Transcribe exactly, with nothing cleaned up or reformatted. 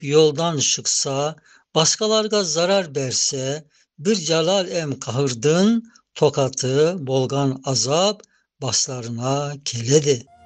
yoldan çıksa, başkalarga zarar berse, bir celal em kahırdın, tokatı bolgan azap başlarına keledi.